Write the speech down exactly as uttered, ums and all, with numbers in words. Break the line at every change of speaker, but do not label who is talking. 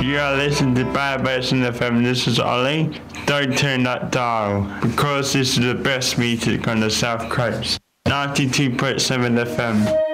You are listening to Bad Basin F M. This is Ollie. Don't turn that dial, because this is the best music on the South Coast. ninety-two point seven F M.